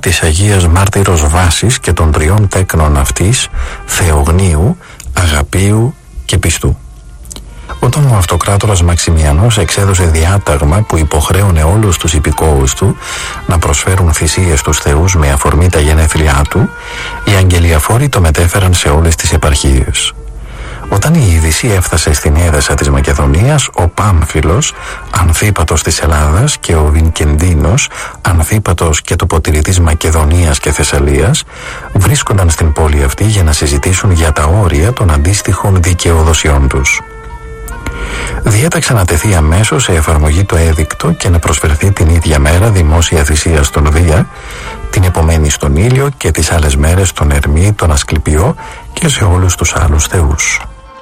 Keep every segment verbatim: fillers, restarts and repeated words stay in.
της Αγίας Μάρτυρος Βάσης και των τριών τέκνων αυτής, Θεογνίου, Αγαπίου και Πιστού. Όταν ο αυτοκράτορας Μαξιμιανός εξέδωσε διάταγμα που υποχρέωνε όλους τους υπηκόους του να προσφέρουν θυσίες στους θεούς με αφορμή τα γενέθλιά του, οι αγγελιαφόροι το μετέφεραν σε όλες τις επαρχίες. Όταν η είδηση έφτασε στην έδεσα της Μακεδονίας, ο Πάμφιλος, ανθίπατος της Ελλάδας, και ο Βινκεντίνος, ανθίπατος και τοποτηρητής Μακεδονίας και Θεσσαλίας, βρίσκονταν στην πόλη αυτή για να συζητήσουν για τα όρια των αντίστοιχων δικαιοδοσιών τους. Διέταξαν να τεθεί αμέσως σε εφαρμογή το έδικτο και να προσφερθεί την ίδια μέρα δημόσια θυσία στον Δία, την επομένη στον Ήλιο και τις άλλες μέρες στον Ερμή, τον Ασκληπιό και σε όλους τους άλλους θεούς.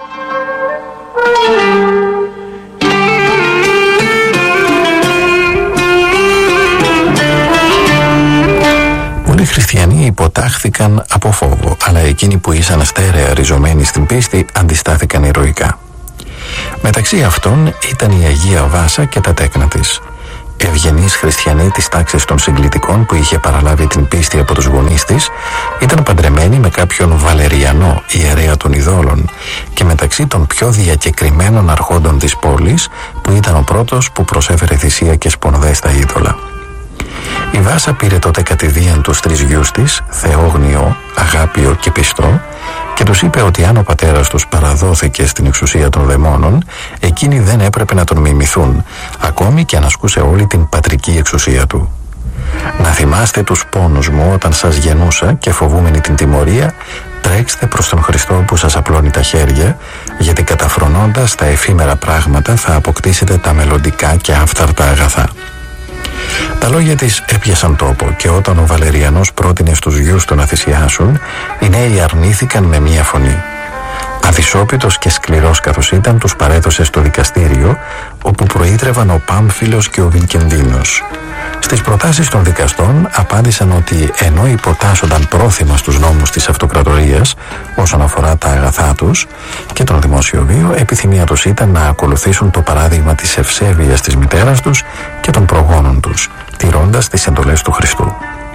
Πολλοί χριστιανοί υποτάχθηκαν από φόβο, αλλά εκείνοι που ήσαν στέρεα ριζωμένοι στην πίστη αντιστάθηκαν ηρωικά. Μεταξύ αυτών ήταν η Αγία Βάσα και τα τέκνα της. Ευγενής χριστιανή της τάξης των συγκλητικών που είχε παραλάβει την πίστη από τους γονείς της, ήταν παντρεμένη με κάποιον Βαλεριανό, ιερέα των ειδόλων, και μεταξύ των πιο διακεκριμένων αρχόντων της πόλης, που ήταν ο πρώτος που προσέφερε θυσία και σπονδές στα είδωλα. Η Βάσα πήρε τότε κατηδίαν τους τρεις γιους της, Θεόγνιο, Αγάπιο και Πιστό, και τους είπε ότι αν ο πατέρας τους παραδόθηκε στην εξουσία των δαιμόνων, εκείνοι δεν έπρεπε να τον μιμηθούν, ακόμη και αν ασκούσε όλη την πατρική εξουσία του. «Να θυμάστε τους πόνους μου όταν σας γεννούσα και φοβούμενοι την τιμωρία, τρέξτε προς τον Χριστό που σας απλώνει τα χέρια, γιατί καταφρονώντας τα εφήμερα πράγματα θα αποκτήσετε τα μελλοντικά και άφθαρτα αγαθά». Τα λόγια της έπιασαν τόπο και όταν ο Βαλεριανός πρότεινε στους γιους του να θυσιάσουν, οι νέοι αρνήθηκαν με μία φωνή. Αδυσόπιτος και σκληρός καθώς ήταν, τους παρέδωσε στο δικαστήριο, όπου προείδρευαν ο Πάμφιλος και ο Βινκεντίνος. Στις προτάσεις των δικαστών απάντησαν ότι ενώ υποτάσσονταν πρόθυμα στους νόμους της αυτοκρατορίας όσον αφορά τα αγαθά τους και τον δημόσιο βίο, επιθυμία τους ήταν να ακολουθήσουν το παράδειγμα της ευσέβειας της μητέρας τους και των προγόνων τους, τηρώντας τις εντολές του Χριστού.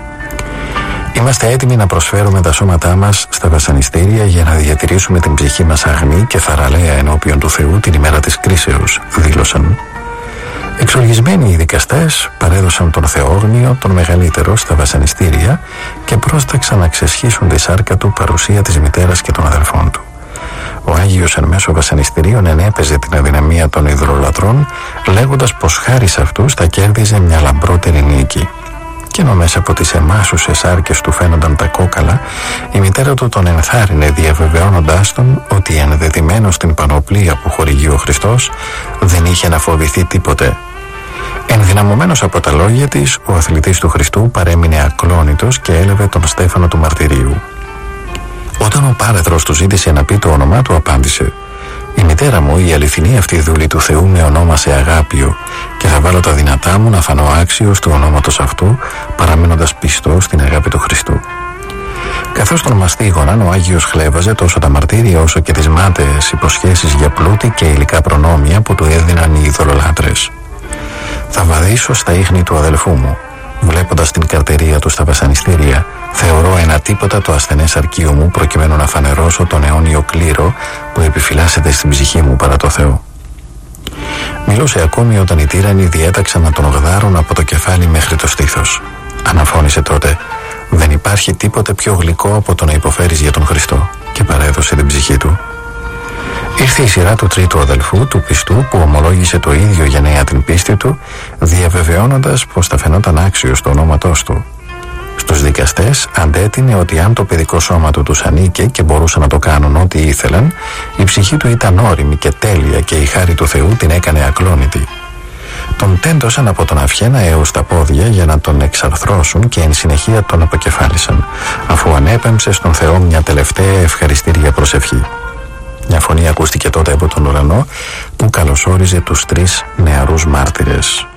Είμαστε έτοιμοι να προσφέρουμε τα σώματά μας στα βασανιστήρια για να διατηρήσουμε την ψυχή μας αγνή και θαραλέα ενώπιον του Θεού την ημέρα της κρίσεως, δήλωσαν. Εξοργισμένοι οι δικαστές παρέδωσαν τον Θεόγνιο, τον μεγαλύτερο, στα βασανιστήρια και πρόσταξαν να ξεσχίσουν τη σάρκα του παρουσία της μητέρας και των αδελφών του. Ο Άγιος εν μέσω βασανιστήριων ενέπαιζε την αδυναμία των ιδωλολατρών, λέγοντας πως χάρη σε αυτούς θα κέρδιζε μια λαμπρότερη νίκη. Και ενώ μέσα από τις εμάσουσες σάρκες του φαίνονταν τα κόκαλα, η μητέρα του τον ενθάρρυνε διαβεβαιώνοντάς τον ότι ενδεδειμένος στην πανοπλία που χορηγεί ο Χριστός δεν είχε να φοβηθεί τίποτε. Ενδυναμωμένος από τα λόγια της, ο αθλητής του Χριστού παρέμεινε ακλόνητος και έλαβε τον στέφανο του μαρτυρίου. Όταν ο πάρεδρος του ζήτησε να πει το όνομά του, απάντησε: «Η μητέρα μου, η αληθινή αυτή δούλη του Θεού, με ονόμασε Αγάπιο και θα βάλω τα δυνατά μου να φανώ άξιος του ονόματος αυτού, παραμένοντας πιστός στην αγάπη του Χριστού». Καθώς τον μαστίγωναν, ο Άγιος χλέβαζε τόσο τα μαρτύρια όσο και τις μάταιες υποσχέσεις για πλούτη και υλικά προνόμια που του έδιναν οι ειδωλολάτρες. «Θα βαδίσω στα ίχνη του αδελφού μου. Βλέποντας την καρτερία του στα βασανιστήρια, θεωρώ ένα τίποτα το ασθενές αρκείο μου, προκειμένου να φανερώσω τον αιώνιο κλήρο που επιφυλάσσεται στην ψυχή μου παρά το Θεό». Μιλούσε ακόμη όταν οι τύρανοι διέταξαν να τον γδάρουν από το κεφάλι μέχρι το στήθος. Αναφώνησε τότε: «Δεν υπάρχει τίποτε πιο γλυκό από το να υποφέρεις για τον Χριστό», και παρέδωσε την ψυχή του. Ήρθε η σειρά του τρίτου αδελφού, του Πιστού, που ομολόγησε το ίδιο γενναία την πίστη του, διαβεβαιώνοντας πως θα φαινόταν άξιος το ονόματός του. Στους δικαστές αντέτεινε ότι αν το παιδικό σώμα του τους ανήκε και μπορούσαν να το κάνουν ό,τι ήθελαν, η ψυχή του ήταν όριμη και τέλεια και η χάρη του Θεού την έκανε ακλόνητη. Τον τέντωσαν από τον αυχένα έως τα πόδια για να τον εξαρθρώσουν και εν συνεχεία τον αποκεφάλισαν, αφού ανέπεμψε στον Θεό μια τελευταία ευχαριστήρια προσευχή. Μια φωνή ακούστηκε τότε από τον ουρανό που καλωσόριζε τους τρεις νεαρούς μάρτυρες.